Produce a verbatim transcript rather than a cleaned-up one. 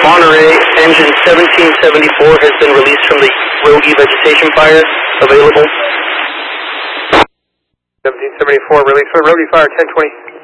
Monterey, engine seventeen seventy-four has been released from the Rogie vegetation fire. Available. seventeen seventy-four, release for Rogie fire, ten twenty.